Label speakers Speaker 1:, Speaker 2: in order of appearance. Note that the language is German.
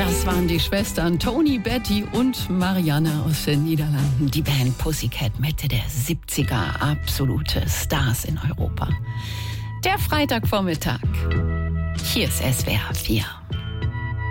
Speaker 1: Das waren die Schwestern Toni, Betty und Marianne aus den Niederlanden. Die Band Pussycat Mitte der 70er, absolute Stars in Europa. Der Freitagvormittag. Hier ist SWR 4.